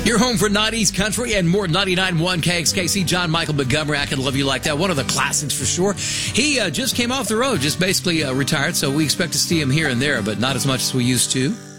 You're home for 90s country and more. 99.1 KXKC. John Michael Montgomery, I Can Love You Like That. One of the classics for sure. He just came off the road, just basically retired, so we expect to see him here and there, but not as much as we used to.